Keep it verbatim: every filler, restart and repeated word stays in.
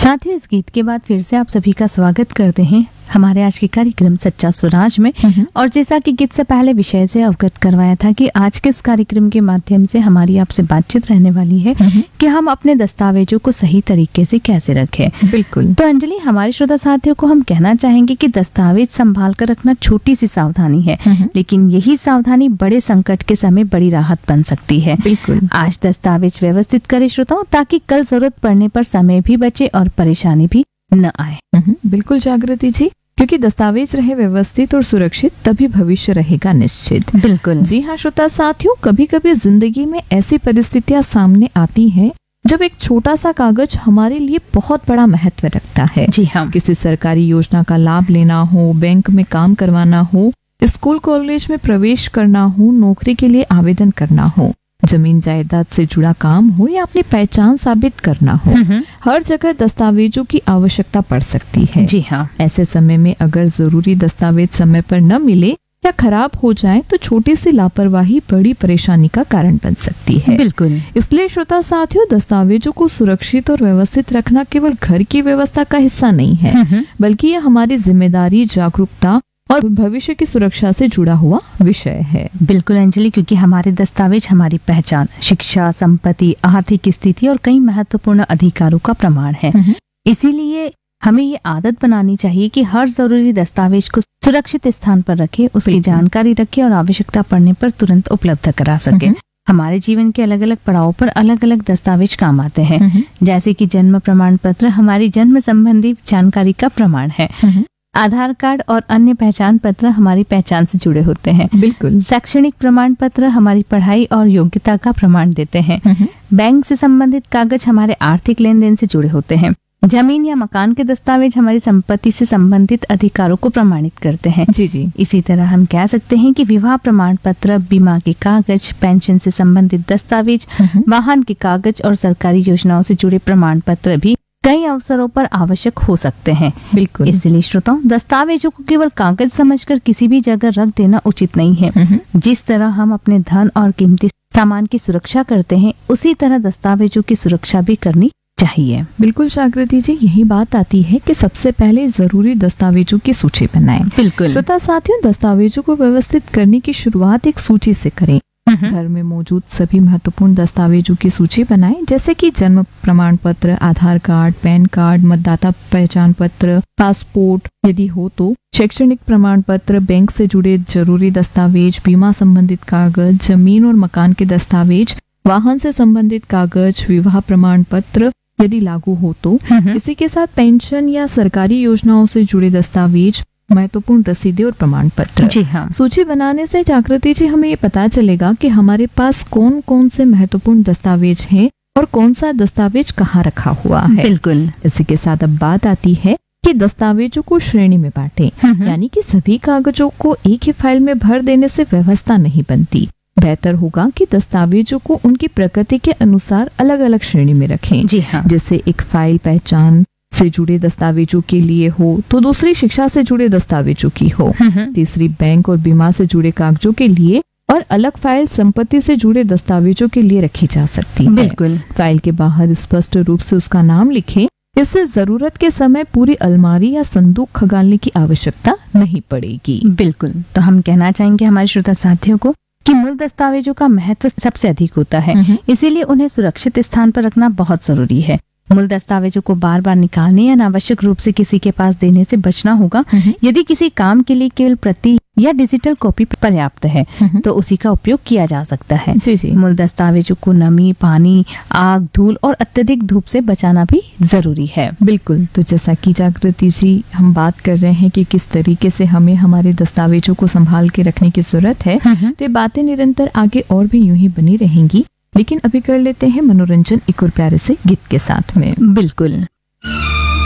साथियों, इस गीत के बाद फिर से आप सभी का स्वागत करते हैं हमारे आज के कार्यक्रम सच्चा स्वराज में। और जैसा कि गीत से पहले विषय से अवगत करवाया था कि आज के इस कार्यक्रम के माध्यम से हमारी आपसे बातचीत रहने वाली है कि हम अपने दस्तावेजों को सही तरीके से कैसे रखें। बिल्कुल। तो अंजलि, हमारे श्रोता साथियों को हम कहना चाहेंगे कि दस्तावेज संभाल कर रखना छोटी सी सावधानी है, लेकिन यही सावधानी बड़े संकट के समय बड़ी राहत बन सकती है। बिल्कुल। आज दस्तावेज व्यवस्थित करें श्रोताओं, ताकि कल जरूरत पड़ने पर समय भी बचे और परेशानी भी न आए। बिल्कुल जागृति जी, क्योंकि दस्तावेज रहे व्यवस्थित और सुरक्षित, तभी भविष्य रहेगा निश्चित। बिल्कुल। जी हाँ श्रोता साथियों, कभी कभी जिंदगी में ऐसी परिस्थितियां सामने आती हैं जब एक छोटा सा कागज हमारे लिए बहुत बड़ा महत्व रखता है। जी हाँ। किसी सरकारी योजना का लाभ लेना हो, बैंक में काम करवाना हो, स्कूल कॉलेज में प्रवेश करना हो, नौकरी के लिए आवेदन करना हो, जमीन जायदाद से जुड़ा काम हो या अपनी पहचान साबित करना हो, हर जगह दस्तावेजों की आवश्यकता पड़ सकती है। जी हाँ। ऐसे समय में अगर जरूरी दस्तावेज समय पर न मिले या खराब हो जाए तो छोटी सी लापरवाही बड़ी परेशानी का कारण बन सकती है। बिल्कुल। इसलिए श्रोता साथियों, दस्तावेजों को सुरक्षित और व्यवस्थित रखना केवल घर की व्यवस्था का हिस्सा नहीं है, बल्कि यह हमारी जिम्मेदारी, जागरूकता और भविष्य की सुरक्षा से जुड़ा हुआ विषय है। बिल्कुल अंजलि, क्योंकि हमारे दस्तावेज हमारी पहचान, शिक्षा, संपत्ति, आर्थिक स्थिति और कई महत्वपूर्ण अधिकारों का प्रमाण है। इसीलिए हमें ये आदत बनानी चाहिए कि हर जरूरी दस्तावेज को सुरक्षित स्थान पर रखें, उसकी जानकारी रखें और आवश्यकता पड़ने पर तुरंत उपलब्ध करा सके। हमारे जीवन के अलग अलग पड़ाव पर अलग अलग दस्तावेज काम आते हैं, जैसे कि जन्म प्रमाण पत्र हमारी जन्म संबंधी जानकारी का प्रमाण है, आधार कार्ड और अन्य पहचान पत्र हमारी पहचान से जुड़े होते हैं। बिल्कुल। शैक्षणिक प्रमाण पत्र हमारी पढ़ाई और योग्यता का प्रमाण देते हैं। बैंक से संबंधित कागज हमारे आर्थिक लेन देन से जुड़े होते हैं। जमीन या मकान के दस्तावेज हमारी संपत्ति से संबंधित अधिकारों को प्रमाणित करते हैं। जी जी। इसी तरह हम कह सकते हैं कि विवाह प्रमाण पत्र, बीमा के कागज, पेंशन से संबंधित दस्तावेज, वाहन के कागज और सरकारी योजनाओं से जुड़े प्रमाण पत्र भी कई अवसरों पर आवश्यक हो सकते हैं। बिल्कुल। इसलिए श्रोताओं, दस्तावेजों को केवल कागज समझकर किसी भी जगह रख देना उचित नहीं है। जिस तरह हम अपने धन और कीमती सामान की सुरक्षा करते हैं, उसी तरह दस्तावेजों की सुरक्षा भी करनी चाहिए। बिल्कुल जागृति जी, यही बात आती है कि सबसे पहले जरूरी दस्तावेजों की सूची बनाएं। बिल्कुल। श्रोता साथियों, दस्तावेजों को व्यवस्थित करने की शुरुआत एक सूची से करें। घर में मौजूद सभी महत्वपूर्ण दस्तावेजों की सूची बनाएं, जैसे कि जन्म प्रमाण पत्र, आधार कार्ड, पैन कार्ड, मतदाता पहचान पत्र, पासपोर्ट यदि हो तो, शैक्षणिक प्रमाण पत्र, बैंक से जुड़े जरूरी दस्तावेज, बीमा संबंधित कागज, जमीन और मकान के दस्तावेज, वाहन से संबंधित कागज, विवाह प्रमाण पत्र यदि लागू हो तो, इसी के साथ पेंशन या सरकारी योजनाओं से जुड़े दस्तावेज, महत्वपूर्ण रसीदें और प्रमाण पत्र। जी हाँ। सूची बनाने से जागृति जी हमें ये पता चलेगा कि हमारे पास कौन कौन से महत्वपूर्ण दस्तावेज हैं और कौन सा दस्तावेज कहाँ रखा हुआ है। बिल्कुल। इसी के साथ अब बात आती है कि दस्तावेजों को श्रेणी में बांटें, यानी कि सभी कागजों को एक ही फाइल में भर देने से व्यवस्था नहीं बनती। बेहतर होगा कि दस्तावेजों को उनकी प्रकृति के अनुसार अलग अलग श्रेणी में रखें। जी हाँ। जैसे एक फाइल पहचान से जुड़े दस्तावेजों के लिए हो तो दूसरी शिक्षा से जुड़े दस्तावेजों की हो, तीसरी बैंक और बीमा से जुड़े कागजों के लिए और अलग फाइल संपत्ति से जुड़े दस्तावेजों के लिए रखी जा सकती है। बिल्कुल। फाइल के बाहर स्पष्ट रूप से उसका नाम लिखें, इससे जरूरत के समय पूरी अलमारी या संदूक खंगालने की आवश्यकता नहीं पड़ेगी। बिल्कुल। तो हम कहना चाहेंगे हमारे श्रोता साथियों को कि मूल दस्तावेजों का महत्व सबसे अधिक होता है, इसीलिए उन्हें सुरक्षित स्थान पर रखना बहुत जरूरी है। मूल दस्तावेजों को बार बार निकालने या अनावश्यक रूप से किसी के पास देने से बचना होगा। यदि किसी काम के लिए केवल प्रति या डिजिटल कॉपी पर्याप्त है तो उसी का उपयोग किया जा सकता है। जी जी। मूल दस्तावेजों को नमी, पानी, आग, धूल और अत्यधिक धूप से बचाना भी जरूरी है। बिल्कुल। तो जैसा कि जागृति जी हम बात कर रहे हैं कि किस तरीके से हमें हमारे दस्तावेजों को संभाल के रखने की जरूरत है, तो ये बातें निरंतर आगे और भी यूं ही बनी रहेंगी। लेकिन अभी कर लेते हैं मनोरंजन एक और प्यारे से गीत के साथ में। बिल्कुल।